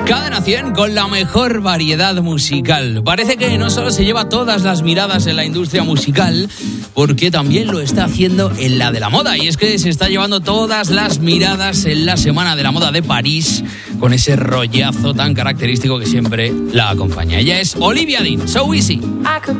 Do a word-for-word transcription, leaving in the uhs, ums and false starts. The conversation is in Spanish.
Cadena cien con la mejor variedad musical. Parece que no solo se lleva todas las miradas en la industria musical, porque también lo está haciendo en la de la moda. Y es que se está llevando todas las miradas en la Semana de la Moda de París, con ese rollazo tan característico que siempre la acompaña. Ella es Olivia Dean, So Easy.